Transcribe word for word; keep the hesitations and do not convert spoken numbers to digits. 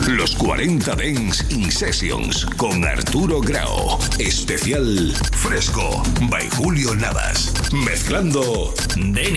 Los cuarenta Dance In Sessions con Arturo Grau. Especial Fresco by Julio Navas. Mezclando Denny.